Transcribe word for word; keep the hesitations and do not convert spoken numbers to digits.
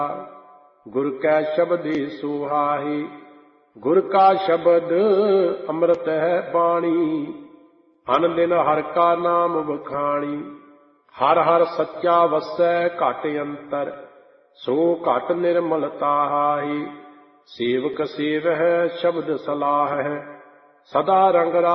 गुर कै शब्दे सुहाई। गुर का शब्द अमृत है बाणी, अन दिन हर का नाम बखाणी। हर हर सच्चा वसै घट अंतर, सो घट निर्मलता हाई। सेवक सेव है शब्द सलाह है, सदा रंग